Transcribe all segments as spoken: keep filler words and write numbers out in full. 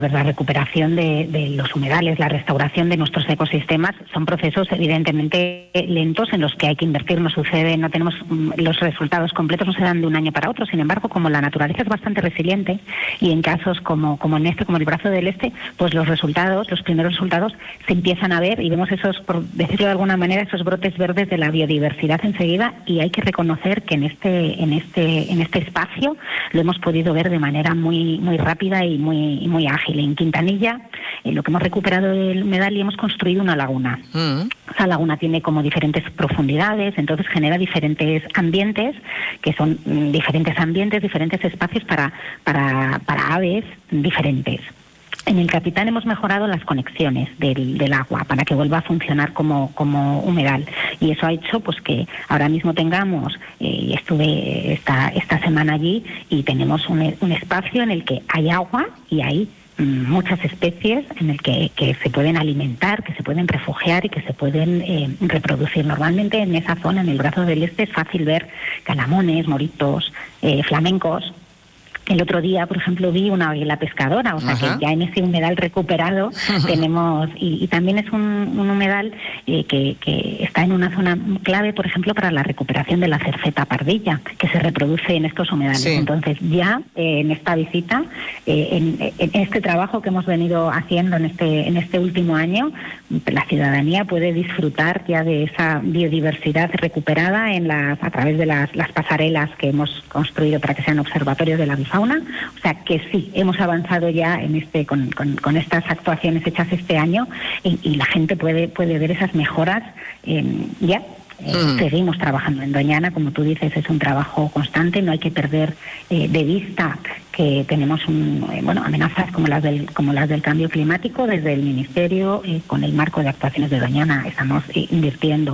La recuperación de, de los humedales, la restauración de nuestros ecosistemas son procesos evidentemente lentos en los que hay que invertir. No sucede, no tenemos los resultados completos, no se dan de un año para otro. Sin embargo, como la naturaleza es bastante resiliente y en casos como, como en este, como el Brazo del Este, pues los resultados, los primeros resultados se empiezan a ver y vemos esos, por decirlo de alguna manera, esos brotes verdes de la biodiversidad enseguida, y hay que reconocer que en este, en este, en este espacio lo hemos podido ver de manera muy, muy rápida y muy, muy ágil. En Quintanilla, eh, lo que hemos recuperado del humedal y hemos construido una laguna. Mm. Esa laguna tiene como diferentes profundidades, entonces genera diferentes ambientes, que son mm, diferentes ambientes, diferentes espacios para, para, para aves diferentes. En el Capitán hemos mejorado las conexiones del, del agua para que vuelva a funcionar como, como humedal, y eso ha hecho pues que ahora mismo tengamos, eh, estuve esta, esta semana allí y tenemos un, un espacio en el que hay agua y hay muchas especies en el que, que se pueden alimentar, que se pueden refugiar y que se pueden eh, reproducir. Normalmente en esa zona, en el Brazo del Este, es fácil ver calamones, moritos, eh, flamencos. El otro día, por ejemplo, vi una águila pescadora, o sea Ajá. que ya en ese humedal recuperado tenemos, y, y también es un, un humedal eh, que, que está en una zona clave, por ejemplo, para la recuperación de la cerceta pardilla, que se reproduce en estos humedales. Sí. Entonces, ya eh, en esta visita, eh, en, en este trabajo que hemos venido haciendo en este, en este último año, la ciudadanía puede disfrutar ya de esa biodiversidad recuperada en las, a través de las, las pasarelas que hemos construido para que sean observatorios de la bifauna. O sea que sí, hemos avanzado ya en este con, con, con estas actuaciones hechas este año, y, y la gente puede puede ver esas mejoras eh, ya. Eh, mm. Seguimos trabajando en Doñana, como tú dices, es un trabajo constante, no hay que perder eh, de vista que tenemos un, eh, bueno, amenazas como las del como las del cambio climático. Desde el Ministerio, eh, con el marco de actuaciones de Doñana, estamos eh, invirtiendo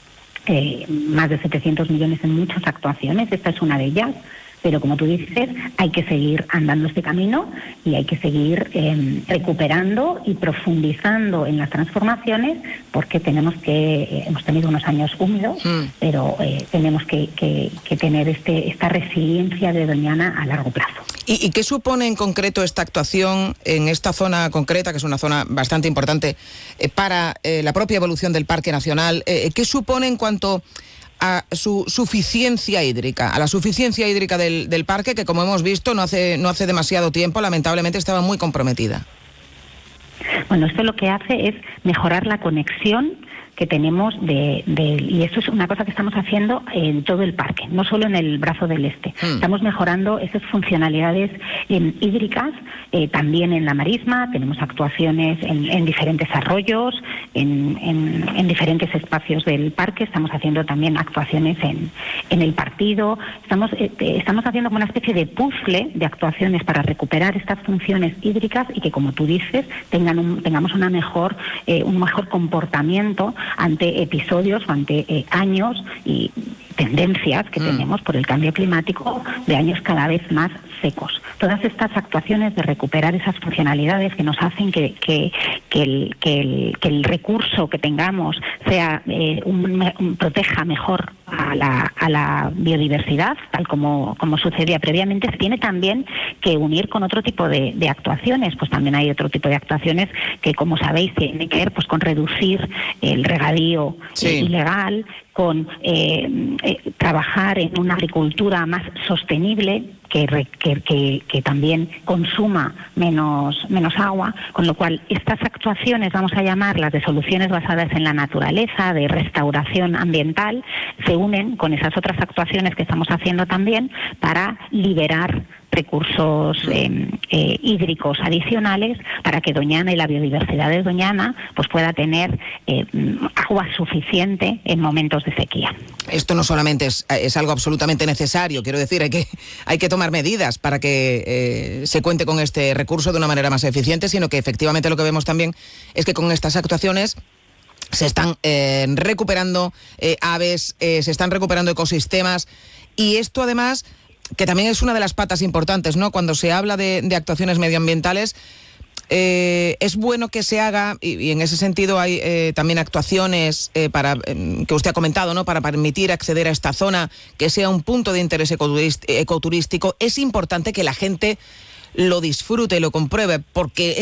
eh, más de setecientos millones en muchas actuaciones, esta es una de ellas. Pero como tú dices, hay que seguir andando este camino y hay que seguir eh, recuperando y profundizando en las transformaciones, porque tenemos que, eh, hemos tenido unos años húmedos, mm. pero eh, tenemos que, que, que tener este, esta resiliencia de Doñana a largo plazo. ¿Y, ¿Y qué supone en concreto esta actuación en esta zona concreta, que es una zona bastante importante eh, para eh, la propia evolución del Parque Nacional? Eh, ¿Qué supone en cuanto a su suficiencia hídrica, a la suficiencia hídrica del, del parque, que como hemos visto no hace, no hace demasiado tiempo, lamentablemente estaba muy comprometida? Bueno, esto lo que hace es mejorar la conexión que tenemos de, de y eso es una cosa que estamos haciendo en todo el parque, no solo en el Brazo del Este. Mm. Estamos mejorando esas funcionalidades eh, hídricas, eh, también en la marisma. Tenemos actuaciones en, en diferentes arroyos, en, en, en diferentes espacios del parque. Estamos haciendo también actuaciones en, en el partido. Estamos, eh, estamos haciendo como una especie de puzzle de actuaciones para recuperar estas funciones hídricas y que, como tú dices, tengan un, tengamos una mejor, eh, un mejor comportamiento ante episodios o ante eh, años y tendencias que mm. tenemos por el cambio climático de años cada vez más secos. Todas estas actuaciones de recuperar esas funcionalidades que nos hacen que, que, que, el, que, el, que el recurso que tengamos sea eh, un, un, proteja mejor a la, a la biodiversidad, tal como, como sucedía previamente, se tiene también que unir con otro tipo de, de actuaciones. Pues también hay otro tipo de actuaciones que, como sabéis, tienen que ver pues con reducir el regadío sí. eh, ilegal, con eh, eh, trabajar en una agricultura más sostenible, que, que, que, que también consuma menos, menos agua, con lo cual estas actuaciones, vamos a llamarlas de soluciones basadas en la naturaleza, de restauración ambiental, se unen con esas otras actuaciones que estamos haciendo también para liberar recursos eh, eh, hídricos adicionales para que Doñana y la biodiversidad de Doñana pues pueda tener eh, agua suficiente en momentos de sequía. Esto no solamente es, es algo absolutamente necesario, quiero decir, hay que, hay que tomar medidas para que eh, se cuente con este recurso de una manera más eficiente, sino que efectivamente lo que vemos también es que con estas actuaciones se están eh, recuperando eh, aves, eh, se están recuperando ecosistemas, y esto además, que también es una de las patas importantes, ¿no? Cuando se habla de, de actuaciones medioambientales, eh, es bueno que se haga, y, y en ese sentido hay eh, también actuaciones eh, para eh, que usted ha comentado, ¿no? Para permitir acceder a esta zona, que sea un punto de interés ecoturist- ecoturístico. Es importante que la gente lo disfrute y lo compruebe, porque